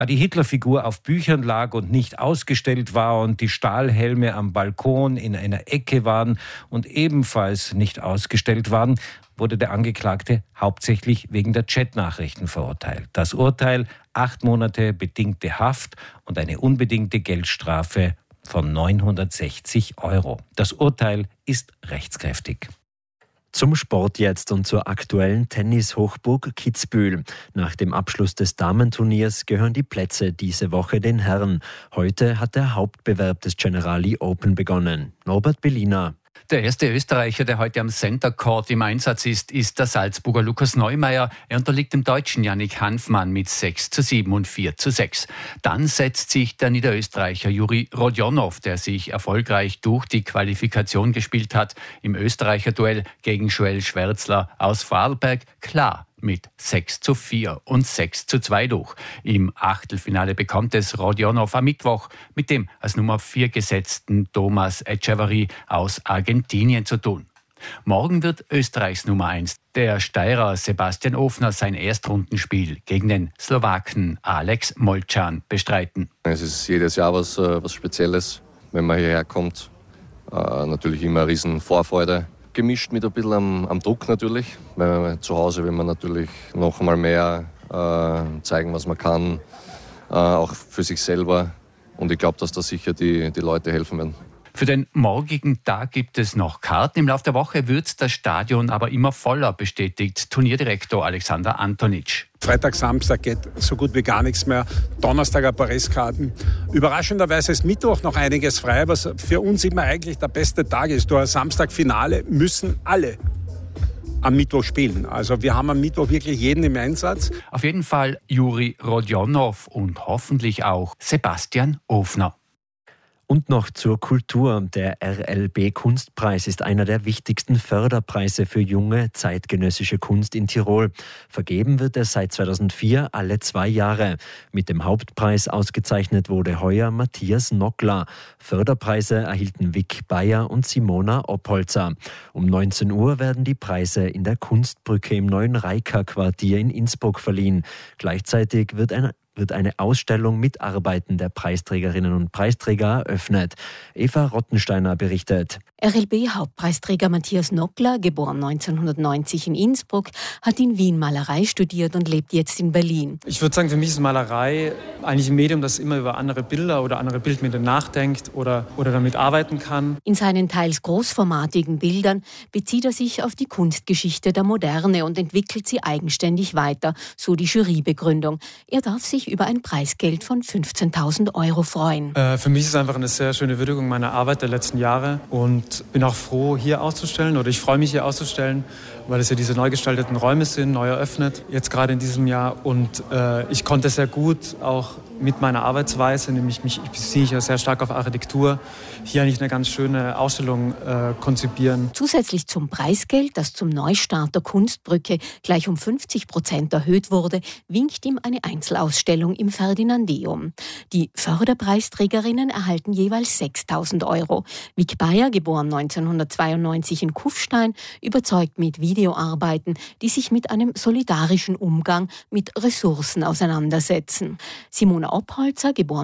Da die Hitlerfigur auf Büchern lag und nicht ausgestellt war und die Stahlhelme am Balkon in einer Ecke waren und ebenfalls nicht ausgestellt waren, wurde der Angeklagte hauptsächlich wegen der Chatnachrichten verurteilt. Das Urteil: 8 Monate bedingte Haft und eine unbedingte Geldstrafe von 960 €. Das Urteil ist rechtskräftig. Zum Sport jetzt und zur aktuellen Tennishochburg Kitzbühel. Nach dem Abschluss des Damenturniers gehören die Plätze diese Woche den Herren. Heute hat der Hauptbewerb des Generali Open begonnen. Norbert Bellina. Der erste Österreicher, der heute am Center Court im Einsatz ist der Salzburger Lukas Neumeier. Er unterliegt dem Deutschen Yannick Hanfmann mit 6:7 und 4:6. Dann setzt sich der Niederösterreicher Juri Rodionov, der sich erfolgreich durch die Qualifikation gespielt hat, im Österreicher-Duell gegen Joel Schwärzler aus Vorarlberg klar mit 6:4 und 6:2 durch. Im Achtelfinale bekommt es Rodionov am Mittwoch mit dem als Nummer 4 gesetzten Thomas Etcheverry aus Argentinien zu tun. Morgen wird Österreichs Nummer 1, der Steirer Sebastian Ofner, sein Erstrundenspiel gegen den Slowaken Alex Molcan bestreiten. Es ist jedes Jahr was Spezielles, wenn man hierher kommt. Natürlich immer eine riesen Vorfreude. Gemischt mit ein bisschen am Druck natürlich, weil zu Hause will man natürlich noch einmal mehr zeigen, was man kann, auch für sich selber. Und ich glaube, dass da sicher die Leute helfen werden. Für den morgigen Tag gibt es noch Karten. Im Laufe der Woche wird das Stadion aber immer voller, bestätigt Turnierdirektor Alexander Antonitsch. Freitag, Samstag geht so gut wie gar nichts mehr. Donnerstag ein paar Restkarten. Überraschenderweise ist Mittwoch noch einiges frei, was für uns immer eigentlich der beste Tag ist. Durch Samstagfinale müssen alle am Mittwoch spielen. Also wir haben am Mittwoch wirklich jeden im Einsatz. Auf jeden Fall Juri Rodionov und hoffentlich auch Sebastian Ofner. Und noch zur Kultur. Der RLB Kunstpreis ist einer der wichtigsten Förderpreise für junge zeitgenössische Kunst in Tirol. Vergeben wird er seit 2004 alle 2 Jahre. Mit dem Hauptpreis ausgezeichnet wurde heuer Matthias Nockler. Förderpreise erhielten Vic Bayer und Simona Oppolzer. Um 19 Uhr werden die Preise in der Kunstbrücke im neuen Reika-Quartier in Innsbruck verliehen. Gleichzeitig wird eine Ausstellung mit Arbeiten der Preisträgerinnen und Preisträger eröffnet. Eva Rottensteiner berichtet. RLB-Hauptpreisträger Matthias Nockler, geboren 1990 in Innsbruck, hat in Wien Malerei studiert und lebt jetzt in Berlin. Ich würde sagen, für mich ist Malerei eigentlich ein Medium, das immer über andere Bilder oder andere Bildmittel nachdenkt oder damit arbeiten kann. In seinen teils großformatigen Bildern bezieht er sich auf die Kunstgeschichte der Moderne und entwickelt sie eigenständig weiter, so die Jurybegründung. Er darf sich über ein Preisgeld von 15.000 € freuen. Für mich ist es einfach eine sehr schöne Würdigung meiner Arbeit der letzten Jahre und bin auch froh, hier auszustellen, oder ich freue mich, hier auszustellen, weil es ja diese neu gestalteten Räume sind, neu eröffnet, jetzt gerade in diesem Jahr. Und ich konnte sehr gut auch mit meiner Arbeitsweise, nämlich ich beziehe ja sehr stark auf Architektur, hier eigentlich eine ganz schöne Ausstellung konzipieren. Zusätzlich zum Preisgeld, das zum Neustart der Kunstbrücke gleich um 50% erhöht wurde, winkt ihm eine Einzelausstellung im Ferdinandeum. Die Förderpreisträgerinnen erhalten jeweils 6.000 €. Vic Bayer, geboren 1992 in Kufstein, überzeugt mit Videoarbeiten, die sich mit einem solidarischen Umgang mit Ressourcen auseinandersetzen. Simona Oppolzer, geboren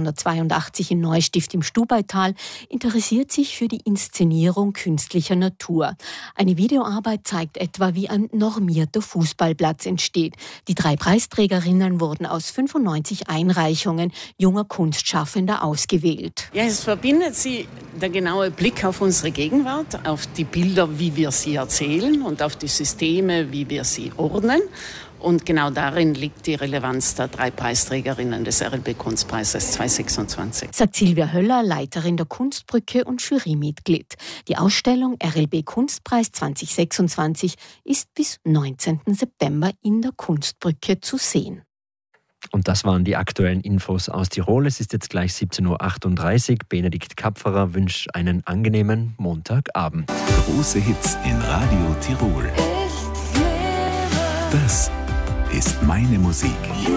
1982 in Neustift im Stubaital, interessiert sich für die Inszenierung künstlicher Natur. Eine Videoarbeit zeigt etwa, wie ein normierter Fußballplatz entsteht. Die 3 Preisträgerinnen wurden aus 95 Einreichungen junger Kunstschaffender ausgewählt. Ja, es verbindet sie der genaue Blick auf unsere Gegenwart, auf die Bilder, wie wir sie erzählen und auf die Systeme, wie wir sie ordnen. Und genau darin liegt die Relevanz der 3 Preisträgerinnen des RLB-Kunstpreises 2026. Sagt Silvia Höller, Leiterin der Kunstbrücke und Jurymitglied. Die Ausstellung RLB-Kunstpreis 2026 ist bis 19. September in der Kunstbrücke zu sehen. Und das waren die aktuellen Infos aus Tirol. Es ist jetzt gleich 17:38 Uhr. Benedikt Kapferer wünscht einen angenehmen Montagabend. Große Hits in Radio Tirol. Das ist meine Musik.